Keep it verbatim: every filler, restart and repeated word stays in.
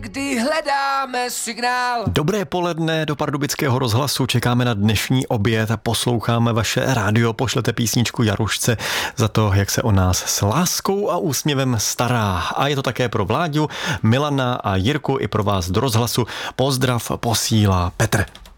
Kdy hledáme signál. Dobré poledne do Pardubického rozhlasu. Čekáme na dnešní oběd a posloucháme vaše rádio. Pošlete písničku Jarušce za to, jak se o nás s láskou a úsměvem stará. A je to také pro Vláďu, Milana a Jirku i pro vás do rozhlasu. Pozdrav posílá Petr.